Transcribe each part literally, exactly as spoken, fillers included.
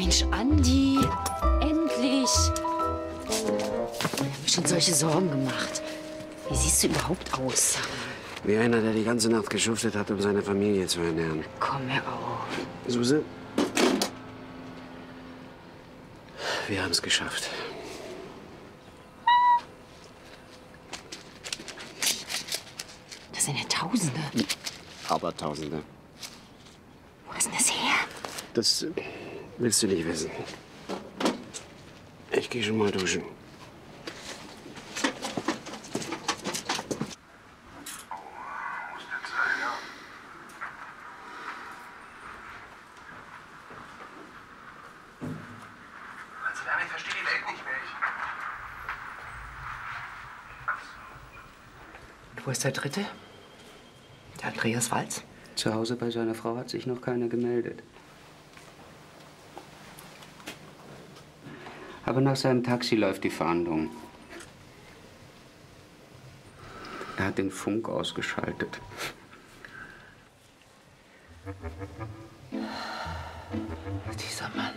Mensch, Andi, endlich. Ich habe mir schon solche Sorgen gemacht. Wie siehst du überhaupt aus? Wie einer, der die ganze Nacht geschuftet hat, um seine Familie zu ernähren. Komm, hör auf. Suse, wir haben es geschafft. Das sind ja Tausende. Aber Tausende. Wo ist denn das her? Das äh, willst du nicht wissen. Ich gehe schon mal duschen. Ich verstehe die Welt nicht mehr. Und wo ist der Dritte? Der Andreas Walz? Zu Hause bei seiner Frau hat sich noch keiner gemeldet. Aber nach seinem Taxi läuft die Fahndung. Er hat den Funk ausgeschaltet. Dieser Mann.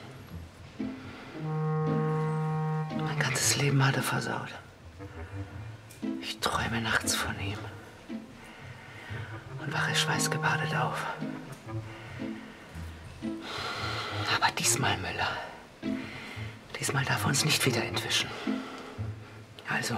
Mein ganzes Leben hat er versaut. Ich träume nachts von ihm. Und wache schweißgebadet auf. Aber diesmal, Müller. Diesmal darf er uns nicht wieder entwischen. Also,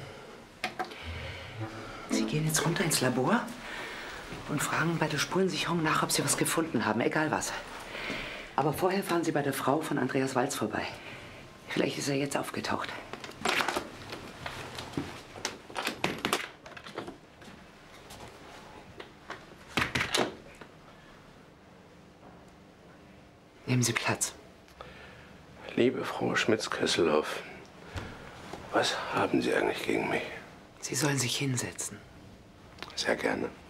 Sie gehen jetzt runter ins Labor und fragen bei der Spurensicherung nach, ob Sie was gefunden haben, egal was. Aber vorher fahren Sie bei der Frau von Andreas Walz vorbei. Vielleicht ist er jetzt aufgetaucht. Nehmen Sie Platz. Liebe Frau Schmitz-Kesselhoff, was haben Sie eigentlich gegen mich? Sie sollen sich hinsetzen. Sehr gerne.